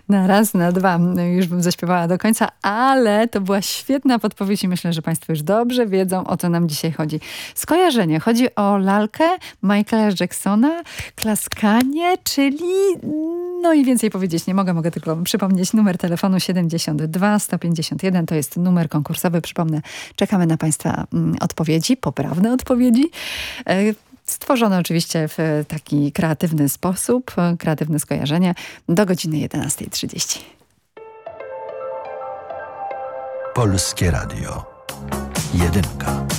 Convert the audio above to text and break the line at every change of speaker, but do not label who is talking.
Na raz, na dwa. Już bym zaśpiewała do końca, ale to była świetna podpowiedź i myślę, że Państwo już dobrze wiedzą, o co nam dzisiaj chodzi. Skojarzenie. Chodzi o lalkę Michaela Jacksona, klaskanie, czyli... No i więcej powiedzieć nie mogę tylko przypomnieć numer telefonu 72 151. To jest numer konkursowy. Przypomnę, czekamy na Państwa odpowiedzi, poprawne odpowiedzi. Stworzone oczywiście w taki kreatywny sposób, kreatywne skojarzenie do godziny 11:30.
Polskie Radio. Jedynka.